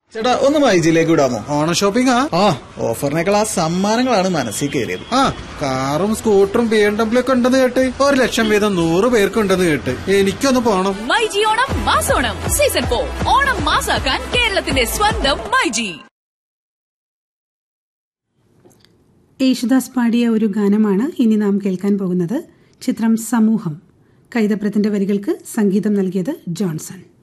ചേട്ടാ ഒന്ന് മൈജിയിലേക്ക് വിടാമോ? ഓണ ഷോപ്പിംഗ് ഓഫറിനേക്കാൾ ആ സമ്മാനങ്ങളാണ് മനസ്സിൽ കയറിയത്. കാറും സ്കൂട്ടറും BMW ഒക്കെ ഉണ്ടെന്ന് കേട്ട് 1,00,000 വീതം 100 പേർക്ക് ഉണ്ടെന്ന് കേട്ട്. എനിക്കൊന്ന് പോണം. മൈജി ഓണം മാസോണം സീസൺ 4 ഓണം മാസാക്കാൻ കേരളത്തിന്റെ സ്വന്തം മൈജി. യേശുദാസ് പാടിയ ഒരു ഗാനമാണ് ഇനി നാം കേൾക്കാൻ പോകുന്നത്. ചിത്രം സമൂഹം. കൈതപ്രത്തിന്റെ വരികൾക്ക് സംഗീതം നൽകിയത് ജോൺസൺ.